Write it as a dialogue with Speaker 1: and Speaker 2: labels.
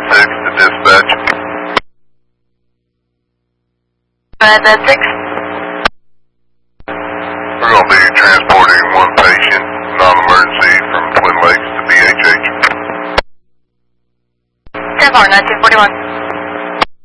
Speaker 1: 6 to dispatch.
Speaker 2: That's 6.
Speaker 1: We're going to be transporting one patient, non-emergency, from Twin Lakes to BHH.
Speaker 2: 10-4, 1941.